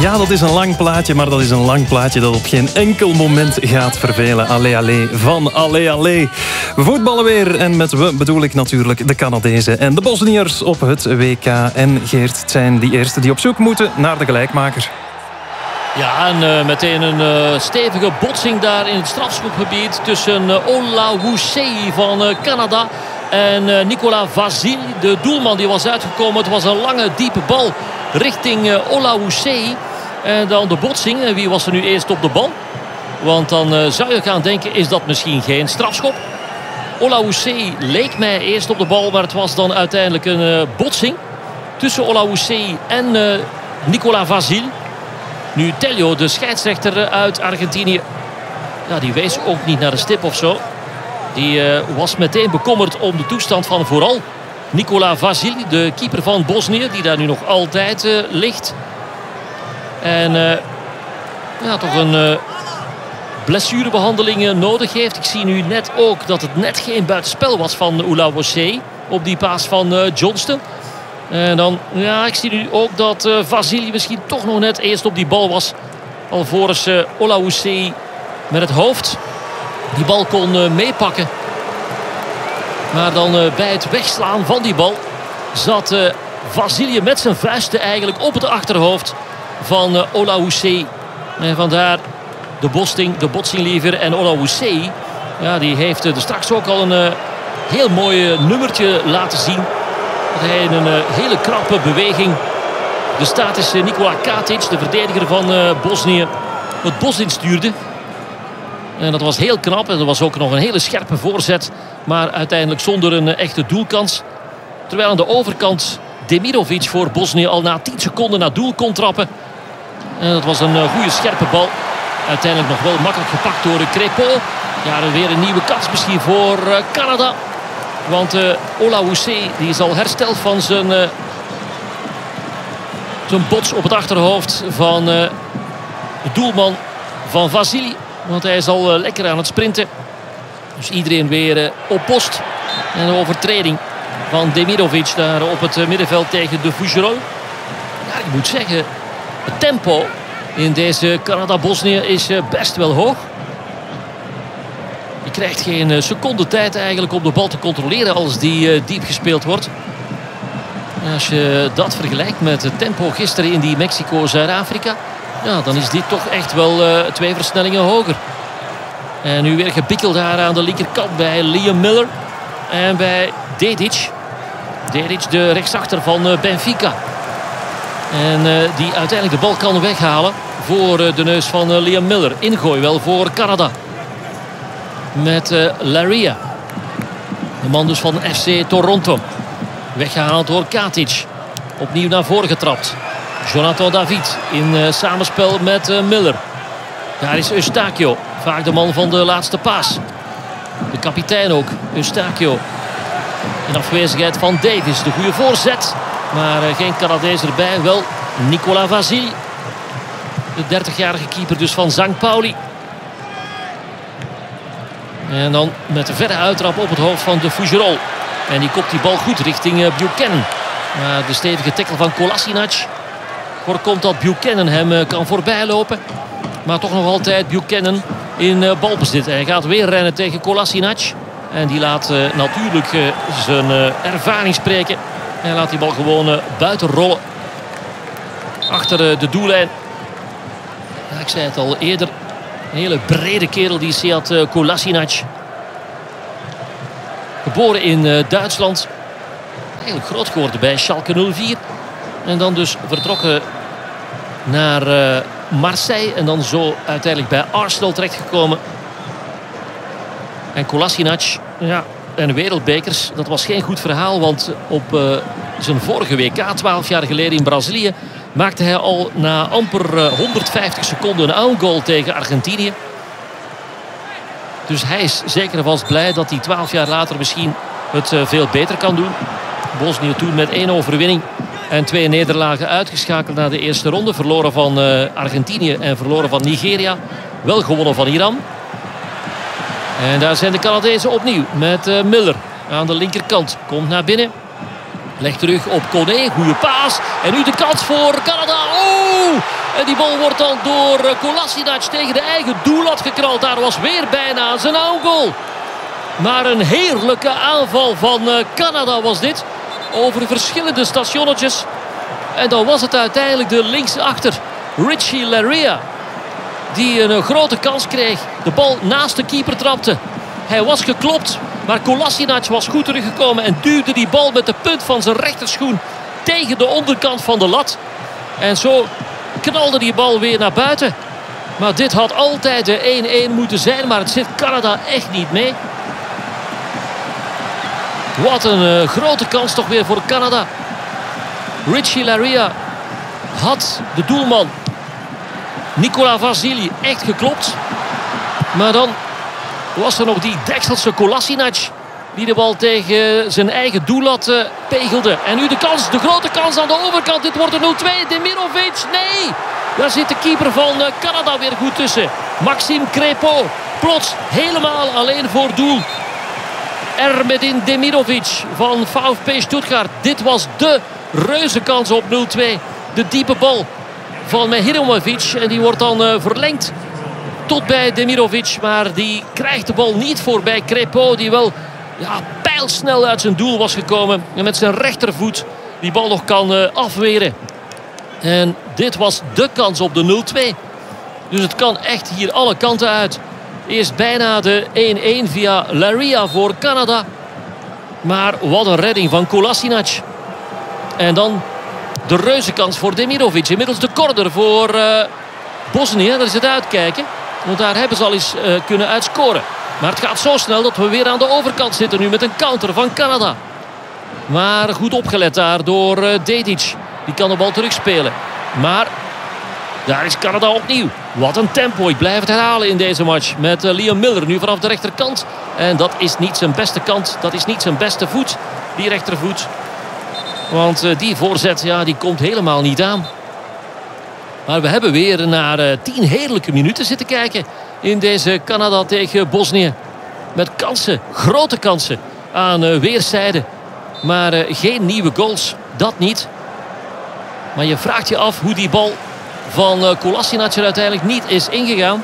Ja, dat is een lang plaatje, maar dat is een lang plaatje dat op geen enkel moment gaat vervelen. Allee, allee, van allee, allee. We voetballen weer en met we bedoel ik natuurlijk de Canadezen en de Bosniërs op het WK. En Geert, het zijn die eerste die op zoek moeten naar de gelijkmaker. Ja, en meteen een stevige botsing daar in het strafschopgebied tussen Olawusi van Canada en Nicolas Vasil, de doelman. Die was uitgekomen. Het was een lange, diepe bal richting Olawusi. En dan de botsing. En wie was er nu eerst op de bal? Want dan zou je gaan denken, is dat misschien geen strafschop? Olawusi leek mij eerst op de bal, maar het was dan uiteindelijk een botsing tussen Olawusi en Nicolas Vasil. Nu Tello, de scheidsrechter uit Argentinië, ja, die wees ook niet naar de stip of zo. Die was meteen bekommerd om de toestand van vooral Nicolas Vasil, de keeper van Bosnië, die daar nu nog altijd ligt. En ja, toch een blessurebehandeling nodig heeft. Ik zie nu net ook dat het net geen buitenspel was van Olawusi op die paas van Johnston. En dan, ja, ik zie nu ook dat Vasili misschien toch nog net eerst op die bal was. Alvorens Olawusi met het hoofd die bal kon meepakken. Maar dan bij het wegslaan van die bal zat Vasili met zijn vuisten eigenlijk op het achterhoofd van Olawusi. En vandaar de botsing liever. En Olawusi, ja, die heeft straks ook al een heel mooi nummertje laten zien. Dat hij in een hele krappe beweging de statische Nikola Katic, de verdediger van Bosnië, het bos instuurde. En dat was heel knap. En er was ook nog een hele scherpe voorzet. Maar uiteindelijk zonder een echte doelkans. Terwijl aan de overkant Demirovic voor Bosnië al na 10 seconden naar doel kon trappen. En dat was een goede scherpe bal. Uiteindelijk nog wel makkelijk gepakt door Crépeau. Ja, weer een nieuwe kans misschien voor Canada. Want Olawusi die is al hersteld van zijn bots op het achterhoofd van de doelman van Vasili. Want hij is al lekker aan het sprinten. Dus iedereen weer op post. En een overtreding van Demirovic daar op het middenveld tegen de Fougerolles. Ja, ik moet zeggen, het tempo in deze Canada-Bosnië is best wel hoog. Je krijgt geen seconde tijd eigenlijk om de bal te controleren als die diep gespeeld wordt. En als je dat vergelijkt met het tempo gisteren in die Mexico-Zuid-Afrika, ja, dan is dit toch echt wel 2 versnellingen hoger. En nu weer gebikkel daar aan de linkerkant bij Liam Miller en bij Dedic. Dedic, de rechtsachter van Benfica. En die uiteindelijk de bal kan weghalen voor de neus van Liam Miller. Ingooi wel voor Canada. Met Laria. De man dus van FC Toronto. Weggehaald door Katic. Opnieuw naar voren getrapt. Jonathan David in samenspel met Miller. Daar is Eustachio. Vaak de man van de laatste paas. De kapitein ook, Eustachio. In afwezigheid van Davis. De goede voorzet. Maar geen Canadees erbij. Wel Nicolas Vasil. De 30-jarige keeper dus van St. Pauli. En dan met de verre uittrap op het hoofd van de Fougerolles. En die kopt die bal goed richting Buchanan. Maar de stevige tackle van Kolasinac voorkomt dat Buchanan hem kan voorbijlopen. Maar toch nog altijd Buchanan in balbezit. Hij gaat weer rennen tegen Kolasinac. En die laat natuurlijk zijn ervaring spreken. En laat die bal gewoon buiten rollen. Achter de doellijn. Ja, ik zei het al eerder. Een hele brede kerel, die Sead Kolasinac. Geboren in Duitsland. Eigenlijk groot geworden bij Schalke 04. En dan dus vertrokken naar Marseille. En dan zo uiteindelijk bij Arsenal terechtgekomen. En Kolasinac, ja, en wereldbekers, dat was geen goed verhaal. Want op zijn vorige WK, 12 jaar geleden in Brazilië, maakte hij al na amper 150 seconden een own goal tegen Argentinië. Dus hij is zeker en vast blij dat hij 12 jaar later misschien het veel beter kan doen. Bosnië toen met 1 overwinning en 2 nederlagen uitgeschakeld na de eerste ronde. Verloren van Argentinië en verloren van Nigeria. Wel gewonnen van Iran. En daar zijn de Canadezen opnieuw met Miller aan de linkerkant. Komt naar binnen. Legt terug op Koné. Goede paas. En nu de kans voor Canada. Oh! En die bal wordt dan door Kolasinac tegen de eigen doellat geknald. Daar was weer bijna zijn goal. Maar een heerlijke aanval van Canada was dit. Over verschillende stationnetjes. En dan was het uiteindelijk de linksachter Richie Laryea die een grote kans kreeg. De bal naast de keeper trapte. Hij was geklopt, maar Kolasinac was goed teruggekomen en duwde die bal met de punt van zijn rechterschoen tegen de onderkant van de lat. En zo knalde die bal weer naar buiten. Maar dit had altijd de 1-1 moeten zijn, maar het zit Canada echt niet mee. Wat een grote kans toch weer voor Canada. Richie Laryea had de doelman Nicolas Vasili echt geklopt. Maar dan was er nog die Dekselse Kolasinac die de bal tegen zijn eigen doellat pegelde. En nu de kans, de grote kans aan de overkant. Dit wordt een 0-2. Demirovic, nee! Daar zit de keeper van Canada weer goed tussen. Maxime Crépeau, plots helemaal alleen voor doel. Ermedin Demirovic van VfB Stuttgart. Dit was de reuze kans op 0-2. De diepe bal van Mehirimovic. En die wordt dan verlengd tot bij Demirovic. Maar die krijgt de bal niet voorbij Crépeau. Die wel pijlsnel uit zijn doel was gekomen. En met zijn rechtervoet die bal nog kan afweren. En dit was de kans op de 0-2. Dus het kan echt hier alle kanten uit. Eerst bijna de 1-1 via Laryea voor Canada. Maar wat een redding van Kolasinac. En dan de reuzenkans voor Demirovic. Inmiddels de corner voor Bosnië. Daar is het uitkijken. Want daar hebben ze al eens kunnen uitscoren. Maar het gaat zo snel dat we weer aan de overkant zitten nu met een counter van Canada. Maar goed opgelet daar door Dedic. Die kan de bal terugspelen. Maar daar is Canada opnieuw. Wat een tempo. Ik blijf het herhalen in deze match. Met Liam Miller nu vanaf de rechterkant. En dat is niet zijn beste kant. Dat is niet zijn beste voet. Die rechtervoet. Want die voorzet, die komt helemaal niet aan. Maar we hebben weer naar 10 heerlijke minuten zitten kijken. In deze Canada tegen Bosnië. Met kansen, grote kansen aan weerszijden. Maar geen nieuwe goals. Dat niet. Maar je vraagt je af hoe die bal van Kolasinac er uiteindelijk niet is ingegaan.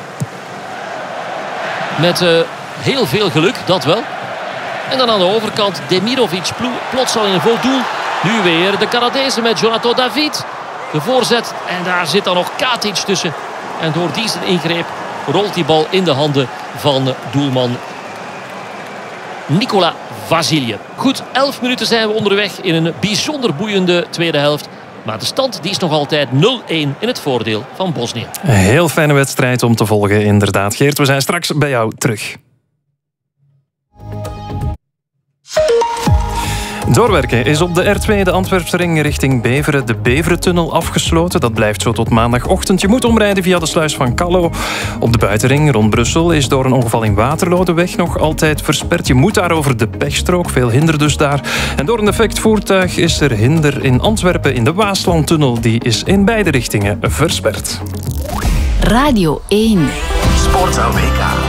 Met heel veel geluk, dat wel. En dan aan de overkant Demirovic plots al in een vol doel. Nu weer de Canadezen met Jonathan David. De voorzet en daar zit dan nog Katic tussen. En door die zijn ingreep rolt die bal in de handen van doelman Nicolas Vasili. Goed, 11 minuten zijn we onderweg in een bijzonder boeiende tweede helft. Maar de stand die is nog altijd 0-1 in het voordeel van Bosnië. Een heel fijne wedstrijd om te volgen, inderdaad. Geert, we zijn straks bij jou terug. Doorwerken is op de R2 de Antwerpsring richting Beveren. De Beverentunnel afgesloten. Dat blijft zo tot maandagochtend. Je moet omrijden via de sluis van Callo. Op de buitenring rond Brussel is door een ongeval in Waterloo de weg nog altijd versperd. Je moet daar over de pechstrook. Veel hinder dus daar. En door een defect voertuig is er hinder in Antwerpen in de Waaslandtunnel. Die is in beide richtingen versperd. Radio 1. Sportza WK.